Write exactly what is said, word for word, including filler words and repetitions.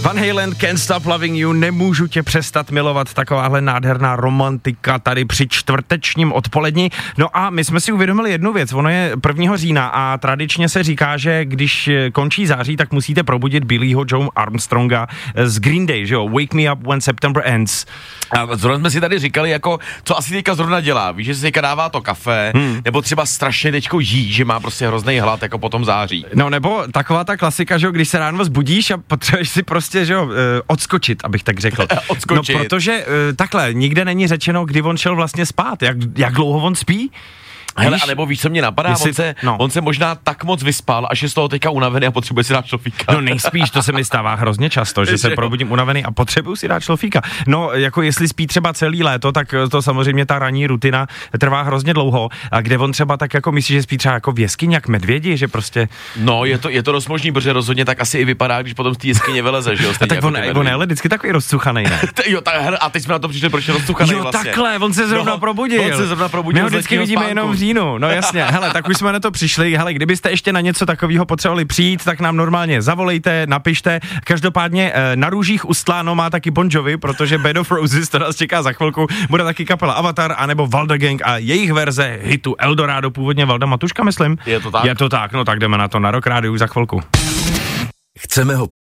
Van Halen, Can't Stop Loving You, nemůžu tě přestat milovat, takováhle nádherná romantika tady při čtvrtečním odpolední. No a my jsme si uvědomili jednu věc, ono je prvního října a tradičně se říká, že když končí září, tak musíte probudit Billyho Joe Armstronga z Green Day, že jo, Wake Me Up When September Ends. A zrovna jsme si tady říkali, jako, co asi teďka zrovna dělá, víš, že si teďka dává to kafe, hmm. nebo třeba strašně teďko jí, že má prostě hrozný hlad, jako potom září. No nebo taková ta klasika, že jo, když se ráno zbudíš a potřebuješ si prostě, že jo, odskočit, abych tak řekl. Odskočit. No protože takhle, nikde není řečeno, kdy on šel vlastně spát, jak, jak dlouho on spí. Hele, anebo víš, co mě napadá, Jestli, on, se, no. on se možná tak moc vyspal, až je z toho teďka unavený a potřebuje si dát šlofíka. No nejspíš, to se mi stává hrozně často, že se probudím unavený a potřebuju si dát šlofíka. No jako jestli spí třeba celý léto, tak to samozřejmě ta ranní rutina trvá hrozně dlouho. A kde on třeba tak jako myslí, že spí třeba jako v jeskyni, jak medvědi, že prostě... No je to, je to dost možný, protože rozhodně tak asi i vypadá, když potom z té jeskyně vyleze, že jo? A tak jako on, on je vždycky takový rozcuchaný, ne? Jo, tak, a teď jsme na to přišli, proč je rozcuchaný jo, vlastně. takhle, on se zrovna no, probudil. On se zrovna probudil. My ho vždycky vidíme spánku. jenom v říjnu, no jasně. Hele, tak už jsme na to přišli. Hele, kdybyste ještě na něco takového potřebovali přijít, tak nám normálně zavolejte, napište. Každopádně na růžích ustláno má taky Bon Jovi, protože Bed of Roses, to nás čeká za chvilku, bude taky kapela Avatar, anebo Valda Gang a jejich verze hitu Eldorado, původně Valda Matuška, myslím. Je to tak? Je to tak, no tak jdeme na to na Rock Rádiu už za chvilku. Chceme ho